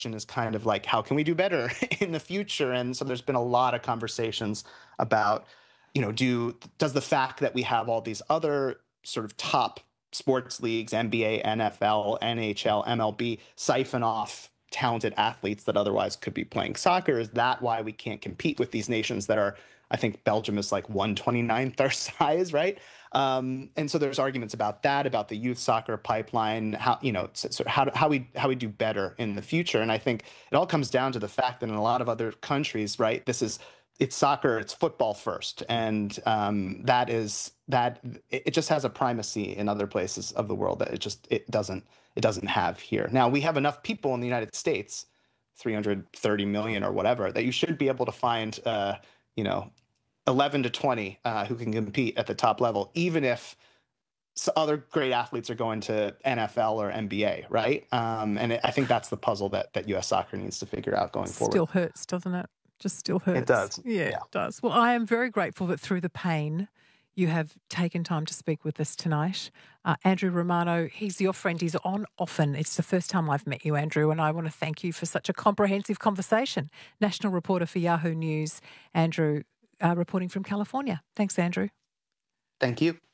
is kind of like, how can we do better in the future? And so there's been a lot of conversations about, does the fact that we have all these other sort of top sports leagues, NBA, NFL, NHL, MLB, siphon off talented athletes that otherwise could be playing soccer? Is that why we can't compete with these nations that are, I think Belgium is like 1/29th our size, right? And so there's arguments about that, about the youth soccer pipeline, how we do better in the future. And I think it all comes down to the fact that in a lot of other countries, right, it's soccer, it's football first, and it just has a primacy in other places of the world that it doesn't have here. Now we have enough people in the United States, 330 million or whatever, that you should be able to find, you know, 11 to 20 who can compete at the top level, even if other great athletes are going to NFL or NBA, right? I think that's the puzzle that U.S. soccer needs to figure out going forward. Still hurts, doesn't it? Just still hurts. It does. Yeah, it does. Well, I am very grateful that through the pain, you have taken time to speak with us tonight. Andrew Romano, he's your friend. He's on often. It's the first time I've met you, Andrew, and I want to thank you for such a comprehensive conversation. National reporter for Yahoo News, Andrew, reporting from California. Thanks, Andrew. Thank you.